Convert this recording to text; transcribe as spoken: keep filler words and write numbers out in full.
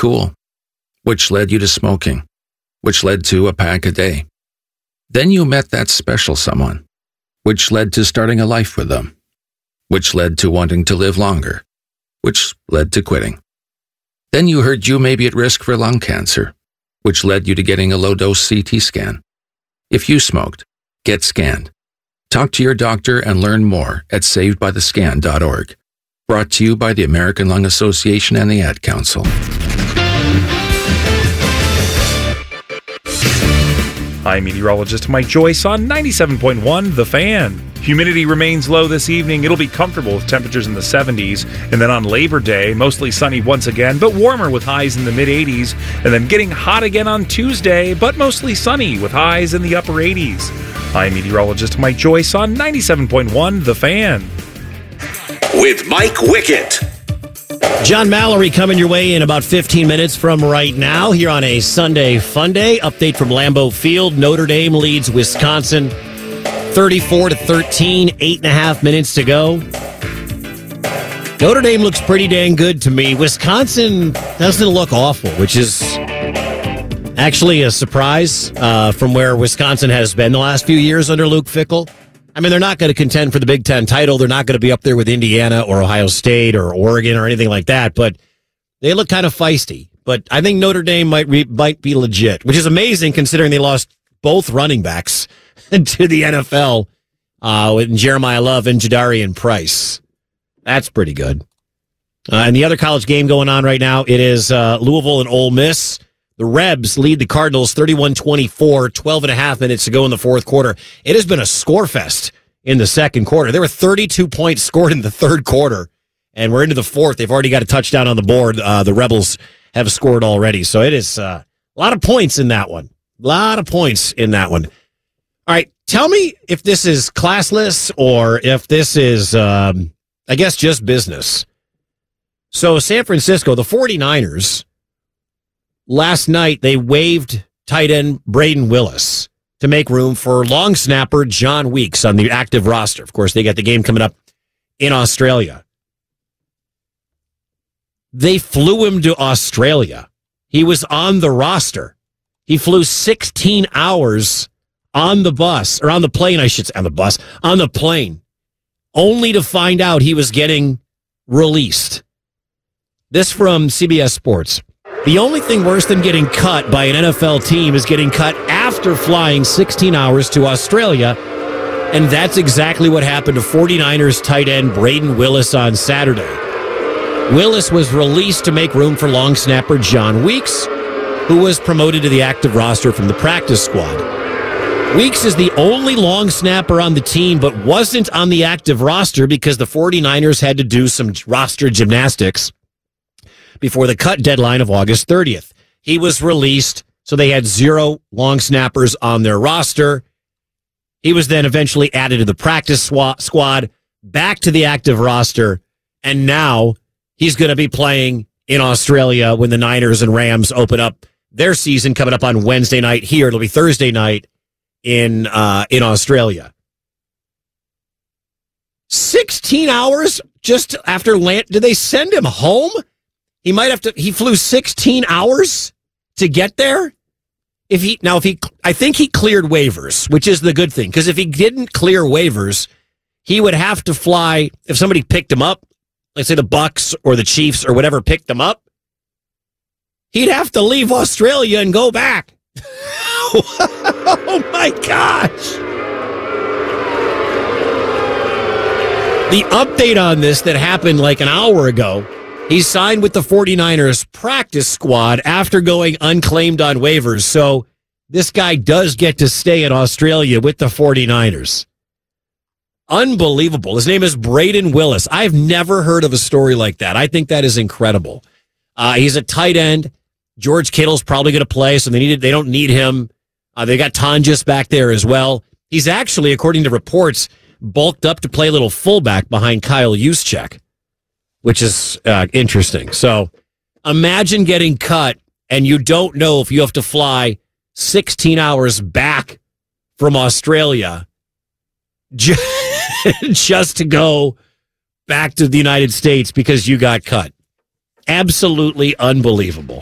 cool, which led you to smoking, which led to a pack a day. Then you met that special someone, which led to starting a life with them, which led to wanting to live longer, which led to quitting. Then you heard you may be at risk for lung cancer, which led you to getting a low-dose C T scan. If you smoked, get scanned. Talk to your doctor and learn more at saved by the scan dot org. Brought to you by the American Lung Association and the Ad Council. I'm meteorologist Mike Joyce on ninety-seven point one The Fan. Humidity remains low this evening. It'll be comfortable with temperatures in the seventies. And then on Labor Day, mostly sunny once again, but warmer with highs in the mid-eighties. And then getting hot again on Tuesday, but mostly sunny with highs in the upper eighties. I'm meteorologist Mike Joyce on ninety-seven point one The Fan. With Mike Wickett. John Mallory coming your way in about fifteen minutes from right now here on a Sunday Fun Day. Update from Lambeau Field. Notre Dame leads Wisconsin thirty-four to thirteen, eight and a half minutes to go. Notre Dame looks pretty dang good to me. Wisconsin doesn't look awful, which is actually a surprise uh, from where Wisconsin has been the last few years under Luke Fickell. I mean, they're not going to contend for the Big Ten title. They're not going to be up there with Indiana or Ohio State or Oregon or anything like that, but they look kind of feisty. But I think Notre Dame might re- might be legit, which is amazing considering they lost both running backs to the N F L uh, with Jeremiah Love and Jadarian Price. That's pretty good. Uh, and the other college game going on right now, it is uh, Louisville and Ole Miss. The Rebs lead the Cardinals thirty-one twenty-four, twelve and a half minutes to go in the fourth quarter. It has been a score fest in the second quarter. There were thirty-two points scored in the third quarter, and we're into the fourth. They've already got a touchdown on the board. Uh, the Rebels have scored already. So it is uh, a lot of points in that one. A lot of points in that one. All right, tell me if this is classless or if this is, um, I guess, just business. So San Francisco, the 49ers... last night, they waived tight end Braden Willis to make room for long snapper John Weeks on the active roster. Of course, they got the game coming up in Australia. They flew him to Australia. He was on the roster. He flew sixteen hours on the bus, or on the plane, I should say, on the bus, on the plane, only to find out he was getting released. This from C B S Sports. The only thing worse than getting cut by an N F L team is getting cut after flying sixteen hours to Australia, and that's exactly what happened to 49ers tight end Braden Willis on Saturday. Willis was released to make room for long snapper John Weeks, who was promoted to the active roster from the practice squad. Weeks is the only long snapper on the team, but wasn't on the active roster because the 49ers had to do some roster gymnastics before the cut deadline of August thirtieth. He was released, so they had zero long snappers on their roster. He was then eventually added to the practice squad, back to the active roster, and now he's going to be playing in Australia when the Niners and Rams open up their season coming up on Wednesday night here. It'll be Thursday night in uh, in Australia. sixteen hours just after land. Did they send him home? He might have to, he flew sixteen hours to get there. If he, now if he, I think he cleared waivers, which is the good thing. Because if he didn't clear waivers, he would have to fly, if somebody picked him up, let's say the Bucks or the Chiefs or whatever picked him up, he'd have to leave Australia and go back. Oh my gosh. The update on this that happened like an hour ago, he signed with the 49ers practice squad after going unclaimed on waivers. So this guy does get to stay in Australia with the 49ers. Unbelievable. His name is Braden Willis. I've never heard of a story like that. I think that is incredible. Uh, he's a tight end. George Kittle's probably going to play, so they needed, they don't need him. Uh, they got Tonjes back there as well. He's actually, according to reports, bulked up to play a little fullback behind Kyle Juszczyk, which is uh, interesting. So imagine getting cut and you don't know if you have to fly sixteen hours back from Australia just to go back to the United States because you got cut. Absolutely unbelievable.